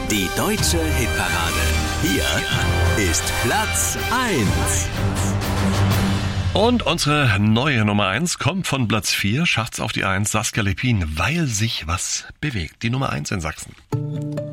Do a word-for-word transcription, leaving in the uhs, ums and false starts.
Die deutsche Hitparade. Hier ist Platz eins. Und unsere neue Nummer eins kommt von Platz vier, schafft's auf die eins, Saskia Lepin, weil sich was bewegt. Die Nummer eins in Sachsen.